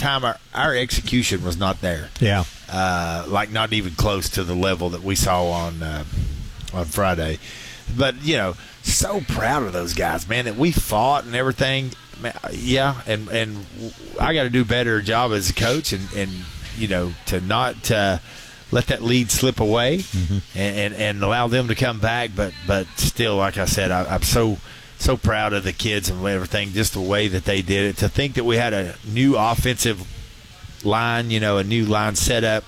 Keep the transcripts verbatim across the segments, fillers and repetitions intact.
time our, our execution was not there. Yeah. Uh, like not even close to the level that we saw on uh, on Friday. But, you know, so proud of those guys, man, that we fought and everything. Man, yeah, and, and I got to do a better job as a coach and, and you know, to not uh, let that lead slip away mm-hmm. and, and, and allow them to come back. But, but still, like I said, I, I'm so – so proud of the kids and everything, just the way that they did it. To think that we had a new offensive line, you know, a new line set up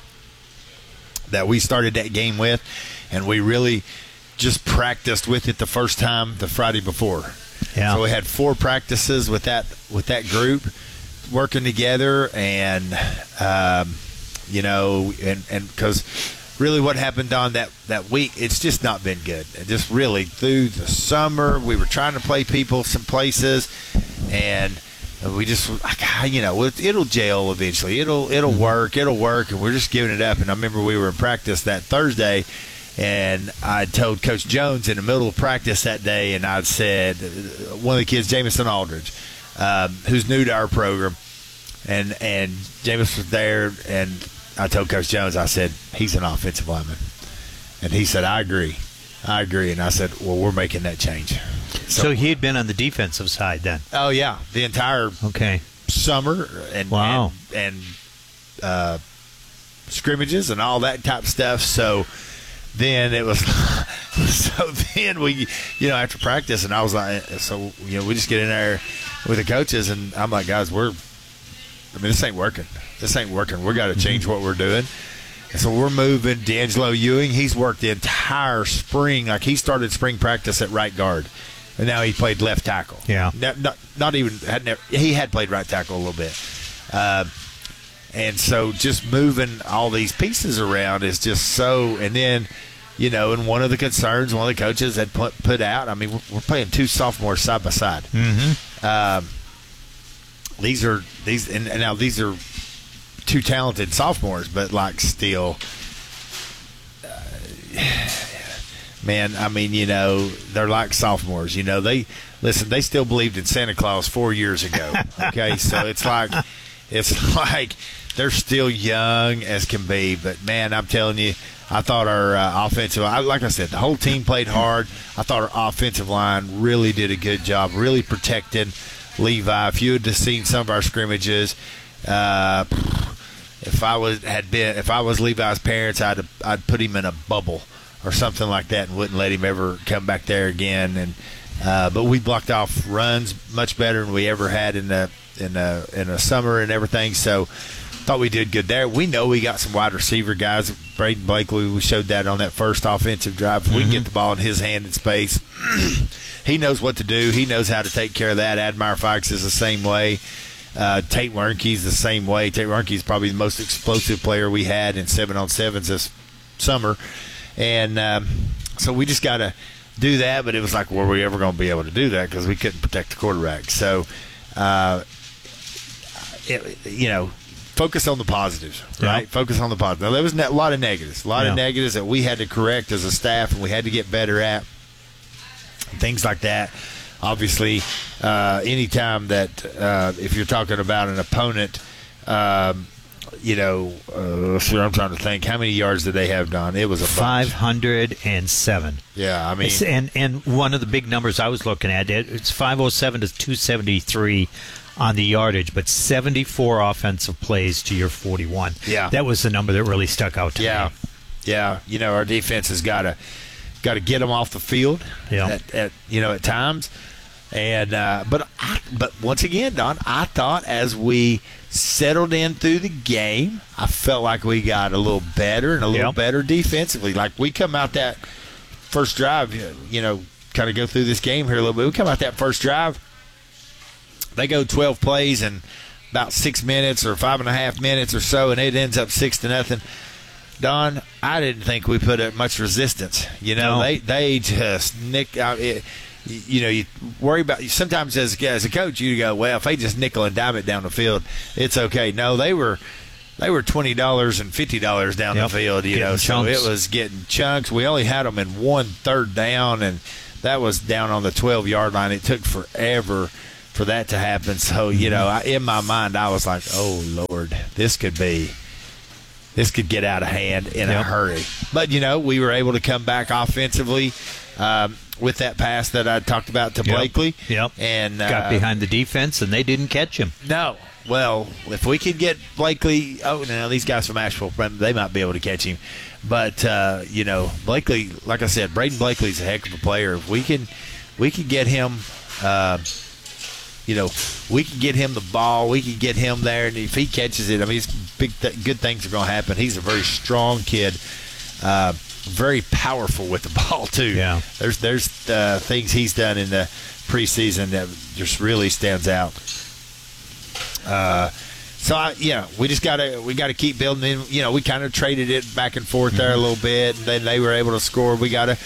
that we started that game with, and we really just practiced with it the first time the Friday before. Yeah. So we had four practices with that with that group working together, and um, you know, and and because. Really what happened on that, that week, it's just not been good. It just really through the summer, we were trying to play people some places, and we just, you know, it'll gel eventually. It'll it'll work. It'll work, and we're just giving it up. And I remember we were in practice that Thursday, and I told Coach Jones in the middle of practice that day, and I said, one of the kids, Jamison Aldridge, um, who's new to our program, and, and Jameson was there, and I told Coach Jones, I said, he's an offensive lineman. And he said, I agree. I agree. And I said, well, we're making that change. So, so he had been on the defensive side then? Oh, yeah. The entire okay. summer and wow. and, and uh, scrimmages and all that type of stuff. So then it was – so then we, you know, after practice, and I was like – so, you know, we just get in there with the coaches, and I'm like, guys, we're – I mean, this ain't working. This ain't working. We got to change mm-hmm. what we're doing. And so we're moving. D'Angelo Ewing, he's worked the entire spring. Like, he started spring practice at right guard, and now he played left tackle. Yeah. Not, not, not even had never, he had played right tackle a little bit. Uh, and so just moving all these pieces around is just so. And then, you know, and one of the concerns one of the coaches had put, put out, I mean, we're, we're playing two sophomores side by side. Mm-hmm. Um, These are these, and, and now these are two talented sophomores, but like still, uh, man. I mean, you know, they're like sophomores. You know, they listen. They still believed in Santa Claus four years ago. Okay, so it's like it's like they're still young as can be. But man, I'm telling you, I thought our uh, offensive, I, like I said, the whole team played hard. I thought our offensive line really did a good job, really protecting Levi. If you had just seen some of our scrimmages, uh, if I was had been if I was Levi's parents, I'd I'd put him in a bubble or something like that and wouldn't let him ever come back there again. And uh, but we blocked off runs much better than we ever had in the in the in the summer and everything. So thought we did good there. We know we got some wide receiver guys. Braden Blakely, we showed that on that first offensive drive. If we mm-hmm. can get the ball in his hand in space, he knows what to do. He knows how to take care of that. Admire Fikes is the same way. Uh, Tate Wernke's the same way. Tate Wernke's probably the most explosive player we had in seven-on-sevens this summer. And um, so we just got to do that, but it was like, were we ever going to be able to do that because we couldn't protect the quarterback? So, uh, it, you know, focus on the positives, right? Yeah. Focus on the positives. Now, there was a lot of negatives, a lot yeah. of negatives that we had to correct as a staff and we had to get better at, things like that. Obviously, uh, anytime that uh, if you're talking about an opponent, um, you know, uh, so I'm trying to think, how many yards did they have, Don? It was a five hundred seven. Yeah, I mean, it's, and and one of the big numbers I was looking at, it's five oh seven to two seventy-three on the yardage, but seventy-four offensive plays to your forty-one. Yeah, that was the number that really stuck out to yeah. me. Yeah, you know, our defense has got to got to get them off the field. Yeah, at, at you know at times. And uh, but I, but once again, Don, I thought as we settled in through the game, I felt like we got a little better and a little yep. better defensively. Like we come out that first drive, you know, kind of go through this game here a little bit. We come out that first drive, they go twelve plays in about six minutes or five and a half minutes or so, and it ends up six to nothing. Don, I didn't think we put up much resistance. You know, no. they they just nick out it. You know, you worry about sometimes as as a coach, you go, well, if they just nickel and dime it down the field, it's okay. No, they were they were twenty dollars and fifty dollars down yep. the field. You getting know, chunks. So it was getting chunks. We only had them in one third down, and that was down on the twelve yard line. It took forever for that to happen. So, you know, I, in my mind, I was like, oh, Lord, this could be, this could get out of hand in Yep. a hurry. But, you know, we were able to come back offensively um, with that pass that I talked about to Yep. Blakely. Yep. And uh, Got behind the defense, and they didn't catch him. No. Well, if we could get Blakely, oh, no, these guys from Asheville, they might be able to catch him. But, uh, you know, Blakely, like I said, Braden Blakely's a heck of a player. If we can, we can get him, uh, you know, we can get him the ball. We can get him there. And if he catches it, I mean, it's big th- good things are going to happen. He's a very strong kid, uh, very powerful with the ball, too. Yeah. There's, there's uh, things he's done in the preseason that just really stands out. Uh, so I, yeah, we just gotta we gotta keep building. In, you know, we kind of traded it back and forth there a little bit, and then they were able to score. We gotta.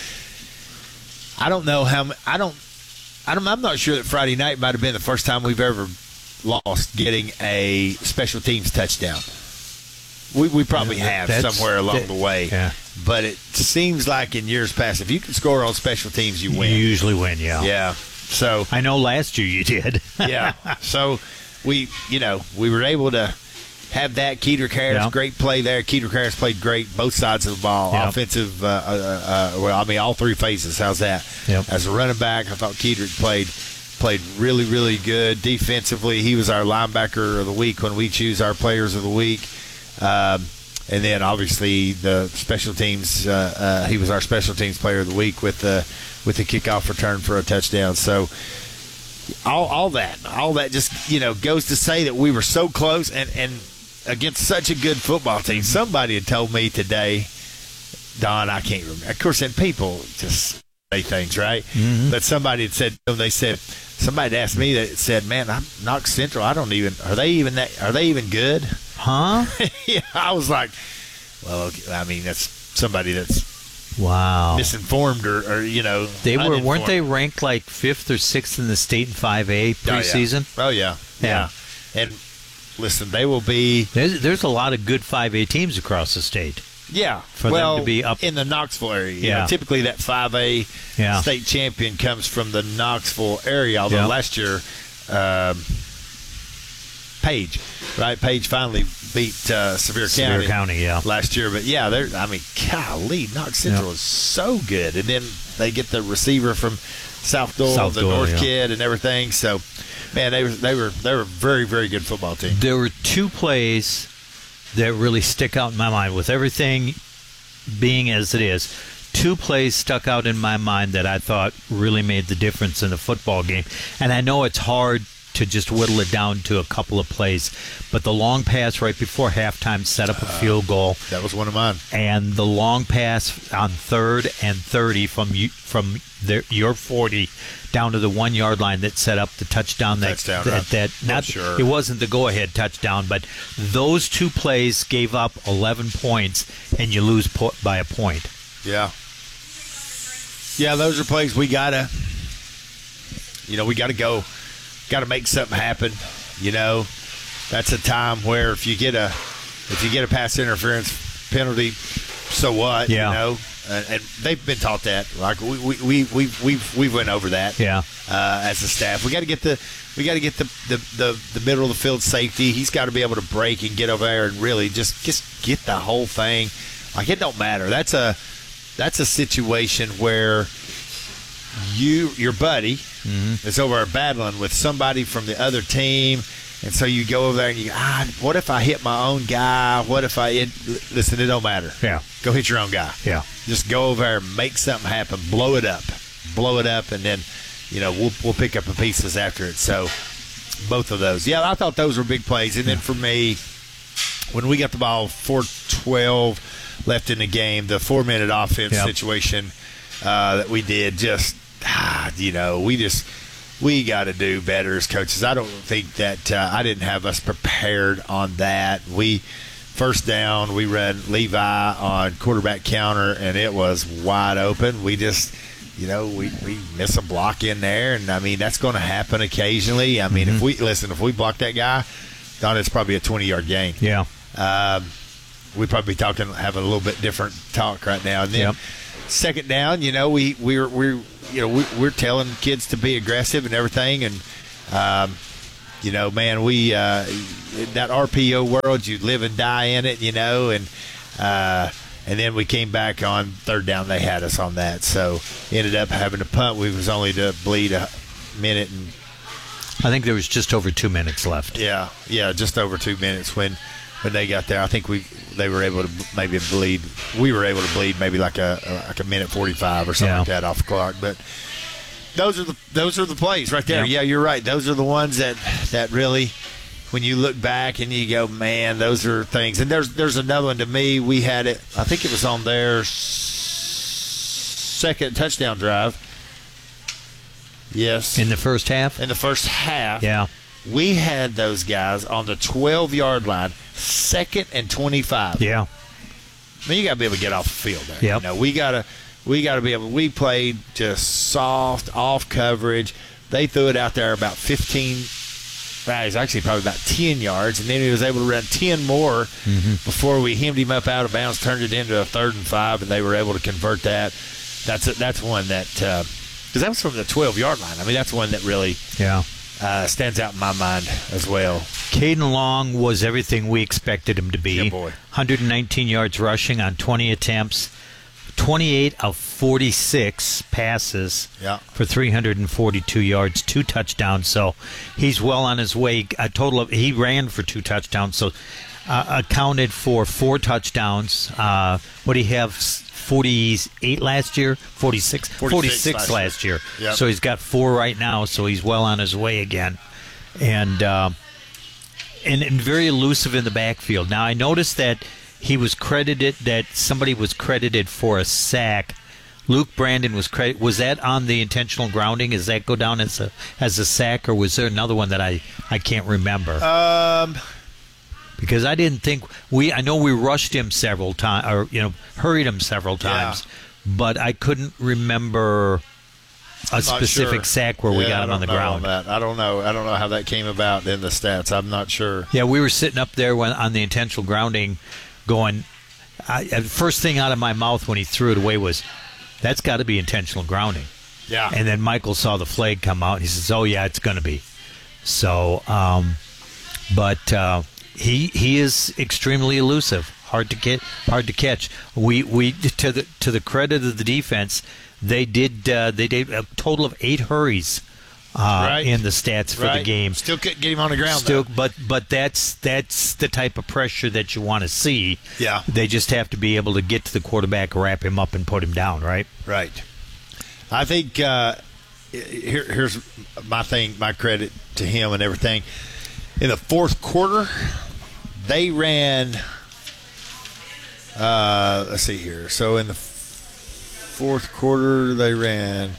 I don't know how. m- I don't. I don't. I'm not sure that Friday night might have been the first time we've ever lost getting a special teams touchdown. We we probably Yeah, have that's- somewhere along that- the way. yeah. But it seems like in years past, if you can score on special teams, you win. You usually win, yeah. Yeah. So I know last year you did. yeah. So we, you know, we were able to have that. Kedrick Harris, Yeah. great play there. Kedrick Harris played great both sides of the ball. Yeah. Offensive, uh, uh, uh, well, I mean, all three phases. How's that? Yep. As a running back, I thought Kedrick played played really, really good. Defensively, he was our linebacker of the week when we choose our players of the week. Um, and then, obviously, the special teams, uh, uh, he was our special teams player of the week with the, with the kickoff return for a touchdown. So, all, all that, all that just, you know, goes to say that we were so close and, and against such a good football team. Somebody had told me today, Don, I can't remember. Of course, and people just say things, right? Mm-hmm. But somebody had said, they said, somebody had asked me that said, man, I'm Knox Central. I don't even, are they even that, are they even good? Huh? Yeah, I was like, well, okay, I mean, that's somebody that's Wow. misinformed or, or you know, They were uninformed. weren't they ranked like fifth or sixth in the state in five A preseason? Oh, yeah. Oh, yeah. yeah. And listen, they will be, There's, there's a lot of good five A teams across the state. yeah. For them well, to be up- in the Knoxville area. You Yeah. know, typically that five A Yeah. state champion comes from the Knoxville area, although Yeah. last year, um, Page, right? Page finally beat uh, Sevier County. Sevier County, yeah. Last year, but yeah, they're. I mean, golly, Knox Central Yeah. is so good, and then they get the receiver from South Doyle, South the Doyle, North yeah. kid, and everything. So, man, they were they were they were a very very good football team. There were two plays that really stick out in my mind. With everything being as it is, two plays stuck out in my mind that I thought really made the difference in the football game. And I know it's hard to just whittle it down to a couple of plays, but the long pass right before halftime set up a field goal, That was one of mine. and the long pass on third and thirty from you from their, your forty down to the one yard line that set up the touchdown. That Touchdown, that, right? that Oh, not sure. it wasn't the go ahead touchdown, but those two plays gave up eleven points, and you lose po- by a point. Yeah. Yeah, those are plays we gotta. You know, we gotta go. Got to make something happen. You know, that's a time where if you get a if you get a pass interference penalty, so what? Yeah. You know, and, and they've been taught that. Like we we we we we've we went over that. Yeah. Uh, as a staff, we got to get the we got to get the, the the the middle of the field safety. He's got to be able to break and get over there and really just just get the whole thing. Like it don't matter. That's a that's a situation where you your buddy Mm-hmm. is over battling with somebody from the other team, and so you go over there and you ah, what if I hit my own guy? What if I it, listen? It don't matter. Yeah. Go hit your own guy. Yeah. Just go over there and make something happen. Blow it up, blow it up, and then you know we'll we'll pick up the pieces after it. So both of those, yeah, I thought those were big plays. And then for me, when we got the ball four twelve left in the game, the four minute offense Yep. situation uh, that we did just. Ah, you know, we just we got to do better as coaches. I don't think that uh, I didn't have us prepared on that. We first down, we ran Levi on quarterback counter, and it was wide open. We just, you know, we, we miss a block in there, and I mean that's going to happen occasionally. I mean, Mm-hmm. if we listen, if we block that guy, Don, it's probably a twenty yard gain. Yeah. Um, we'd probably be talking, having a little bit different talk right now. And then Yep. second down, you know, we we're we're you know we, we're telling kids to be aggressive and everything, and Um, you know, man, we uh, that R P O world, you live and die in it, you know, and uh, and then we came back on third down. They had us on that, so ended up having to punt. We was only to bleed a minute and. I think there was just over two minutes left. Yeah, yeah, just over two minutes when, when they got there. I think we they were able to maybe bleed. We were able to bleed maybe like a like a minute forty-five or something yeah. like that off the clock. But those are the those are the plays right there. Yeah. yeah, you're right. Those are the ones that that really, when you look back and you go, man, those are things. And there's there's another one to me. We had it. I think it was on their second touchdown drive. Yes. In the first half? In the first half. Yeah. We had those guys on the twelve-yard line, second and twenty-five. Yeah. I mean, you got to be able to get off the field there. Yep. You know, we got to we got to be able. We played just soft, off coverage. They threw it out there about fifteen. Well, it was actually probably about ten yards, and then he was able to run ten more mm-hmm. before we hemmed him up out of bounds, turned it into a third and five, and they were able to convert that. That's a, that's one that. Uh, Because that was from the twelve-yard line. I mean, that's one that really yeah. uh, stands out in my mind as well. Caden Long was everything we expected him to be. Yeah, boy. one hundred nineteen yards rushing on twenty attempts, twenty-eight of forty-six passes yeah. for three hundred forty-two yards, two touchdowns. So he's well on his way. A total of he ran for two touchdowns, so uh, accounted for four touchdowns. Uh, what do you have? forty-eight last year, forty-six, forty-six last, last year. year. Yep. So he's got four right now, so he's well on his way again. And, uh, and and very elusive in the backfield. Now, I noticed that he was credited, that somebody was credited for a sack. Luke Brandon was credited. Was that on the intentional grounding? Does that go down as a as a sack, or was there another one that I, I can't remember? Um... Because I didn't think we, I know we rushed him several times, or you know, hurried him several times, yeah. but I couldn't remember a I'm specific sure. sack where yeah, we got him on the ground. On that. I don't know. I don't know how that came about in the stats. I'm not sure. Yeah, we were sitting up there when on the intentional grounding, going. I, first thing out of my mouth when he threw it away was, "That's got to be intentional grounding." Yeah. And then Michael saw the flag come out. And he says, "Oh yeah, it's going to be." So, um, but. Uh, He he is extremely elusive, hard to get, hard to catch. We we to the to the credit of the defense, they did uh, they did a total of eight hurries uh, right. in the stats for right. the game. Still couldn't get him on the ground. Still, though. but but that's that's the type of pressure that you want to see. Yeah, they just have to be able to get to the quarterback, wrap him up, and put him down. Right. Right. I think uh, here here's my thing, my credit to him and everything. In the fourth quarter, they ran, uh, let's see here. So in the fourth quarter, they ran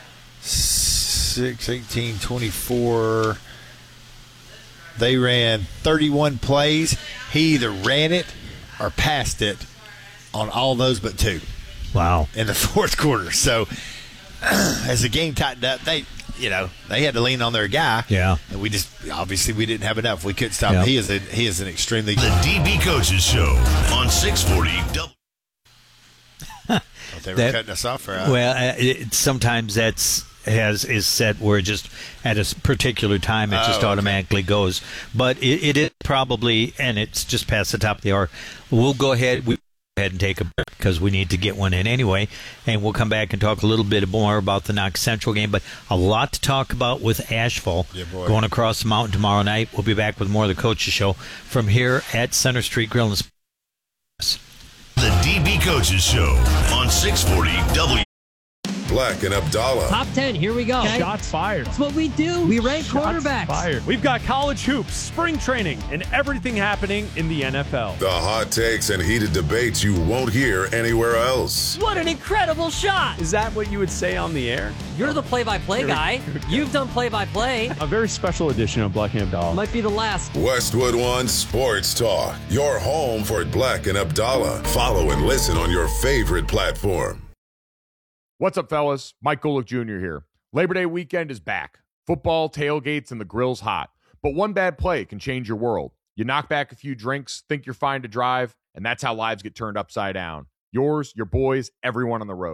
six, eighteen, twenty-four. They ran thirty-one plays. He either ran it or passed it on all those but two. Wow. In the fourth quarter. So as the game tightened up, they... You know, they had to lean on their guy. Yeah. And we just, obviously, we didn't have enough. We couldn't stop yep. him. He is, a, he is an extremely good. The D B Coaches Show on six forty W. Thought they were that, cutting us off for uh, Well, uh, it, sometimes that's has is set where just at a particular time it just oh, automatically okay. goes. But it, it is probably, and it's just past the top of the hour. We'll go ahead. We ahead and take a break because we need to get one in anyway, and we'll come back and talk a little bit more about the Knox Central game, but a lot to talk about with Asheville yeah, going across the mountain tomorrow night. We'll be back with more of the Coaches Show from here at Center Street Grill and Sports. The D B Coaches Show on six forty W. Black and Abdallah. Top ten, here we go. Okay? Shots fired. That's what we do. We rank Shots quarterbacks. Fired. We've got college hoops, spring training, and everything happening in the N F L. The hot takes and heated debates you won't hear anywhere else. What an incredible shot. Is that what you would say on the air? You're the play-by-play guy. You've done play-by-play. A very special edition of Black and Abdallah. Might be the last. Westwood One Sports Talk. Your home for Black and Abdallah. Follow and listen on your favorite platform. What's up, fellas? Mike Golick Junior here. Labor Day weekend is back. Football, tailgates, and the grill's hot. But one bad play can change your world. You knock back a few drinks, think you're fine to drive, and that's how lives get turned upside down. Yours, your boys, everyone on the road.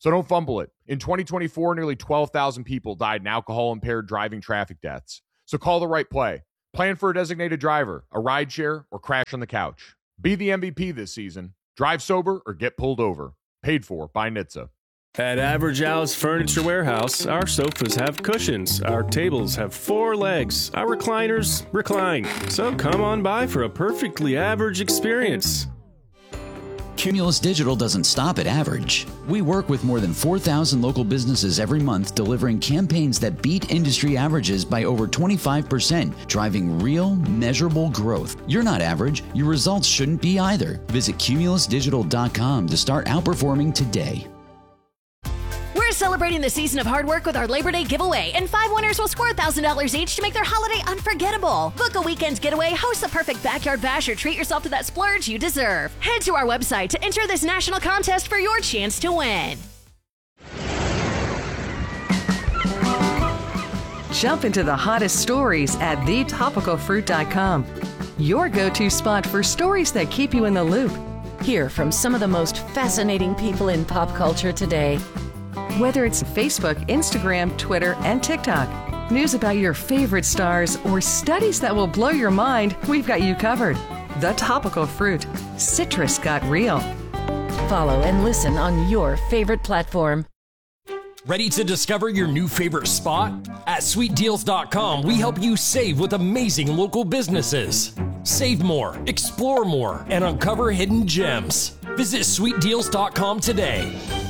So don't fumble it. In twenty twenty-four, nearly twelve thousand people died in alcohol-impaired driving traffic deaths. So call the right play. Plan for a designated driver, a rideshare, or crash on the couch. Be the M V P this season. Drive sober or get pulled over. Paid for by N H T S A. At Average Al's Furniture Warehouse, our sofas have cushions, our tables have four legs, our recliners recline. So come on by for a perfectly average experience. Cumulus Digital doesn't stop at average. We work with more than four thousand local businesses every month, delivering campaigns that beat industry averages by over twenty-five percent, driving real, measurable growth. You're not average. Your results shouldn't be either. Visit cumulus digital dot com to start outperforming today. We're celebrating the season of hard work with our Labor Day giveaway, and five winners will score one thousand dollars each to make their holiday unforgettable. Book a weekend's getaway, host the perfect backyard bash, or treat yourself to that splurge you deserve. Head to our website to enter this national contest for your chance to win. Jump into the hottest stories at the topical fruit dot com, your go-to spot for stories that keep you in the loop. Hear from some of the most fascinating people in pop culture today. Whether it's Facebook, Instagram, Twitter, and TikTok, news about your favorite stars, or studies that will blow your mind, we've got you covered. The Topical Fruit. Citrus got real. Follow and listen on your favorite platform. Ready to discover your new favorite spot? At sweet deals dot com, we help you save with amazing local businesses. Save more, explore more, and uncover hidden gems. Visit sweet deals dot com today.